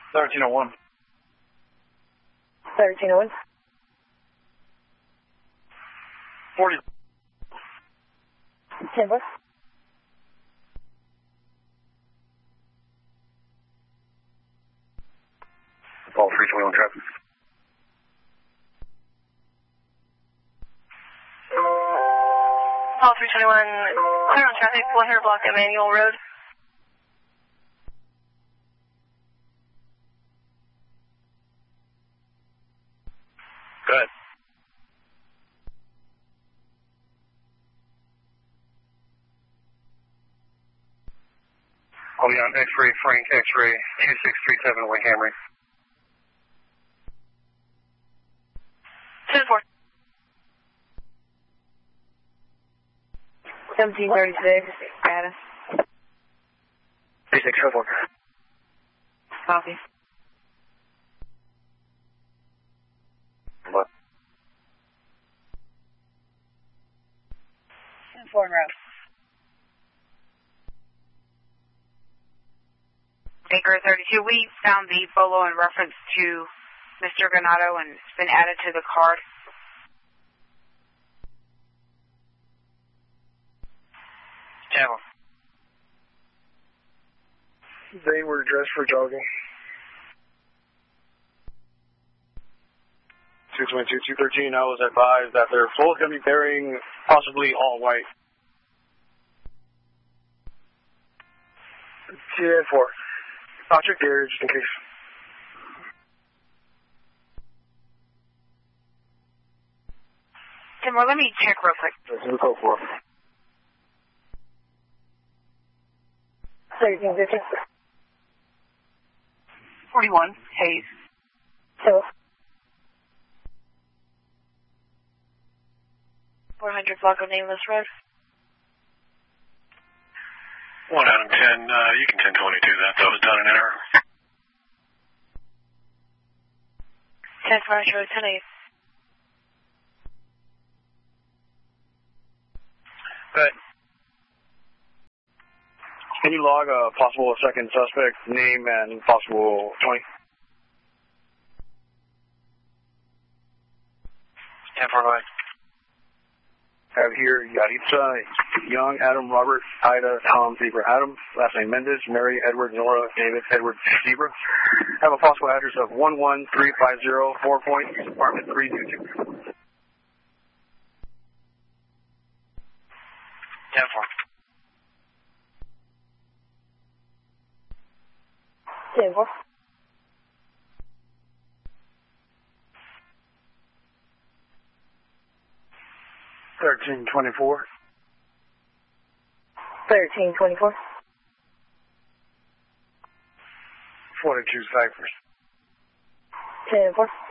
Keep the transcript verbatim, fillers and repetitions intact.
thirteen oh one. thirteen oh one. forty. ten four. Paul three twenty-one traffic. Paul three twenty-one, clear on traffic, one hundred block Emmanuel Road. Good. I'll be on X-ray, Frank, X-ray, two six three seven, Wayne Hamry. ten four. seventeen thirty-six, Adam. three six four. Copy. What? ten four in route. Baker thirty-two, we found the photo in reference to Mister Granado and it's been added to the card. Channel. They were dressed for jogging. two twenty-two, two thirteen, I was advised that they're both going to be wearing possibly all white. ten four. I'll check the area just in case. Tim, well, let me check real quick. Let's go for it. thirteen fifty. forty-one, Hayes. So, four hundred block of Nameless Road. one Adam ten, uh, you can ten twenty-two that. That was done in error. ten four Road, ten eight. Good. Can you log a possible second suspect name and possible twenty? ten four, go ahead. Have here Yaritza, Young, Adam, Robert, Ida, Tom, Zebra, Adam, last name Mendez, Mary, Edward, Nora, David, Edward, Zebra. Have a possible address of one one three five zero Four Points, apartment three two two. ten four. ten four. thirteen twenty-four. thirteen twenty-four. forty-two ciphers. ten four.